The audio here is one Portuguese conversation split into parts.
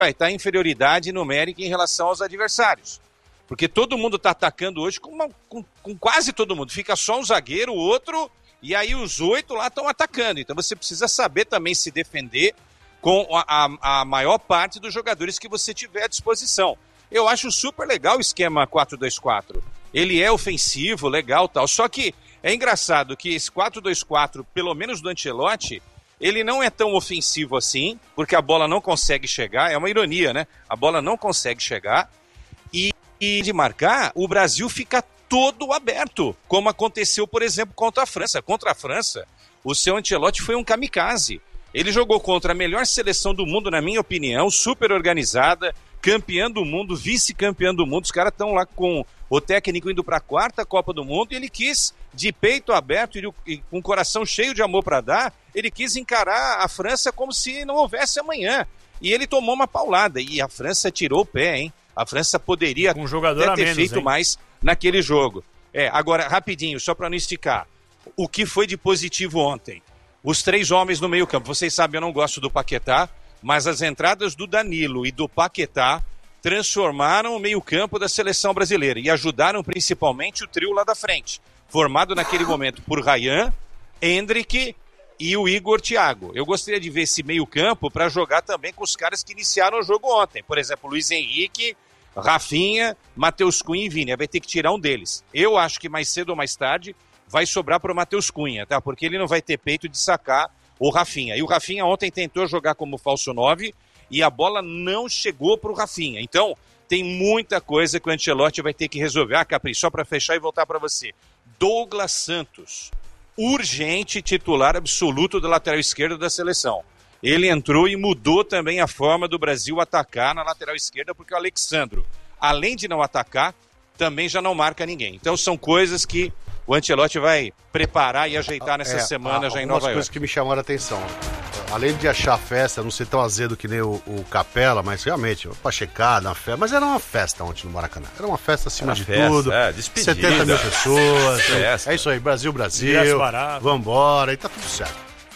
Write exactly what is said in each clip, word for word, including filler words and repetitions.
vai estar em inferioridade numérica em relação aos adversários. Porque todo mundo está atacando hoje com, uma, com, com quase todo mundo. Fica só um zagueiro, o outro, e aí os oito lá estão atacando. Então você precisa saber também se defender com a, a, a maior parte dos jogadores que você tiver à disposição. Eu acho super legal o esquema quatro dois quatro. Ele é ofensivo, legal tal. Só que é engraçado que esse quatro dois quatro, pelo menos do Ancelotti, ele não é tão ofensivo assim, porque a bola não consegue chegar. É uma ironia, né? A bola não consegue chegar. E, e de marcar, o Brasil fica todo aberto, como aconteceu, por exemplo, contra a França. Contra a França, o seu Ancelotti foi um kamikaze. Ele jogou contra a melhor seleção do mundo, na minha opinião, super organizada, campeã do mundo, vice-campeã do mundo. Os caras estão lá com o técnico indo para a quarta Copa do Mundo, e ele quis, de peito aberto e com o coração cheio de amor para dar, ele quis encarar a França como se não houvesse amanhã. E ele tomou uma paulada, e a França tirou o pé, hein? A França poderia um jogador até a ter menos, feito hein? mais naquele jogo. É, agora, rapidinho, só para não esticar. O que foi de positivo ontem? Os três homens no meio campo. Vocês sabem, eu não gosto do Paquetá, mas as entradas do Danilo e do Paquetá transformaram o meio-campo da seleção brasileira e ajudaram principalmente o trio lá da frente, formado naquele momento por Ryan, Endrick e o Igor Thiago. Eu gostaria de ver esse meio-campo para jogar também com os caras que iniciaram o jogo ontem. Por exemplo, Luiz Henrique, Rafinha, Matheus Cunha e Vini. Vai ter que tirar um deles. Eu acho que mais cedo ou mais tarde vai sobrar para o Matheus Cunha, tá? Porque ele não vai ter peito de sacar o Rafinha. E o Rafinha ontem tentou jogar como falso nove e a bola não chegou para o Rafinha. Então, tem muita coisa que o Ancelotti vai ter que resolver. Ah, Capri, só para fechar e voltar para você. Douglas Santos, urgente titular absoluto da lateral esquerda da seleção. Ele entrou e mudou também a forma do Brasil atacar na lateral esquerda, porque o Alexandro, além de não atacar, também já não marca ninguém. Então são coisas que o Ancelotti vai preparar e ajeitar nessa é, semana já em Nova York. Algumas coisas que me chamaram a atenção. Além de achar a festa, não ser tão azedo que nem o, o Capela, mas realmente, pra checar, na festa. Mas era uma festa ontem no Maracanã. Era uma festa acima era de festa, tudo. É, despedida. setenta mil pessoas. Festa. É isso aí, Brasil, Brasil. Vambora, e tá tudo certo.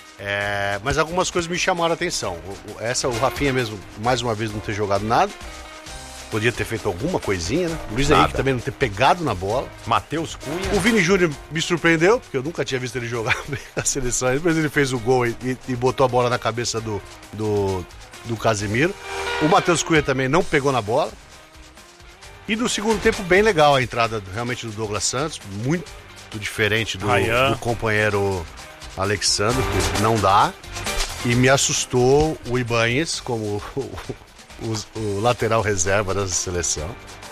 É, mas algumas coisas me chamaram a atenção. O, o, essa, o Rafinha mesmo, mais uma vez, não ter jogado nada. Podia ter feito alguma coisinha, né? O Luiz Henrique também não ter pegado na bola. Matheus Cunha. O Vini Júnior me surpreendeu, porque eu nunca tinha visto ele jogar na seleção. Depois ele fez o gol e, e, e botou a bola na cabeça do, do, do Casemiro. O Matheus Cunha também não pegou na bola. E no segundo tempo, bem legal a entrada realmente do Douglas Santos. Muito diferente do, do companheiro Alexandre, que não dá. E me assustou o Ibáñez como o, o lateral reserva da seleção.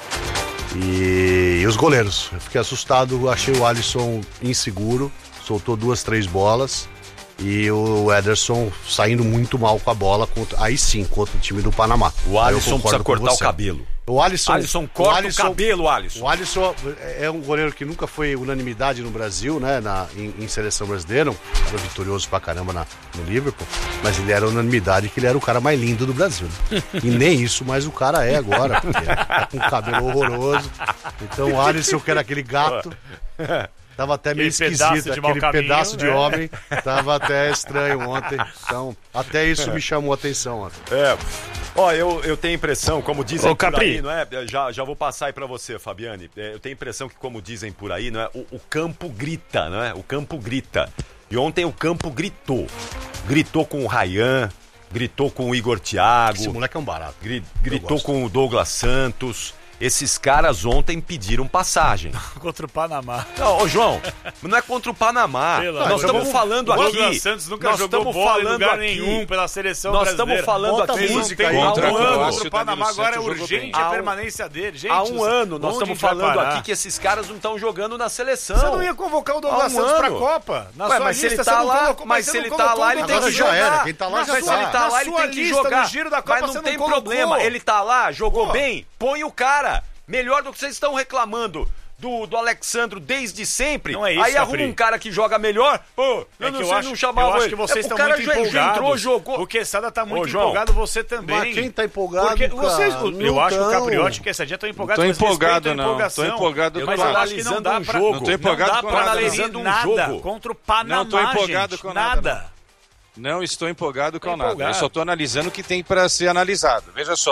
E, e os goleiros. Eu fiquei assustado, achei o Alisson inseguro, soltou duas, três bolas. E o Ederson saindo muito mal com a bola, contra, aí sim, contra o time do Panamá. O Alisson precisa cortar o cabelo. O Alisson, Alisson corta o, Alisson, o cabelo, Alisson. O Alisson é um goleiro que nunca foi unanimidade no Brasil, né? Na, em, em seleção brasileira. Era vitorioso pra caramba na, no Liverpool. Mas ele era unanimidade que ele era o cara mais lindo do Brasil. Né? E nem isso, mas o cara é agora. Porque tá com um cabelo horroroso. Então o Alisson, que era aquele gato. Tava até meio aquele esquisito, pedaço aquele caminho, pedaço de né? homem. Tava até estranho ontem. Então, até isso me chamou a atenção ontem. É. Ó, eu, eu tenho a impressão, como dizem Ô, por Capri. aí, não é? Já, já vou passar aí pra você, Fabiane. É, eu tenho a impressão que, como dizem por aí, não é? O, o campo grita, não é? O campo grita. E ontem o campo gritou. Gritou com o Ryan, gritou com o Igor Thiago. Esse moleque é um barato. Gri, gritou com o Douglas Santos. Esses caras ontem pediram passagem. Contra o Panamá. Não, ô João, não é contra o Panamá. Pela nós estamos falando aqui. O Douglas Santos nunca nós jogou bola em lugar aqui, nenhum pela seleção nós brasileira. Nós estamos falando Bota aqui. Música aí, contra um ano. Contra o Panamá agora é urgente a permanência dele. Gente, há um ano nós estamos falando aqui que esses caras não estão jogando na seleção. Você não ia convocar o Douglas Santos pra Copa? Na Ué, sua mas lista, se ele tá lá, colocou, mas se ele tá lá, ele tem que jogar. Era. Quem tá lá já mas se ele tá lá, ele tem que jogar. Mas não tem problema. Ele tá lá, jogou bem, põe o cara. Melhor do que vocês estão reclamando do, do Alexandro desde sempre. Não é isso, aí arruma Capri. um cara que joga melhor. Pô, eu é não eu sei, acho, não chamava eu acho ele. que vocês é, estão o cara muito já, empolgados. já entrou, jogou. O Quesada tá muito Ô, João, empolgado, você também. Mas quem tá empolgado, Porque cara? vocês, eu não acho tão. que o Capriotti e o Quessadinha estão empolgados. Tô empolgado não, empolgação. tô empolgado eu com tô mas eu acho que analisando não dá um pra, jogo. Não tô empolgado não dá com pra nada, analisando um nada jogo contra o Panamá, não tô empolgado gente, com nada. nada. Não estou empolgado com Tá nada. empolgado. Eu só estou analisando o que tem para ser analisado. Veja só.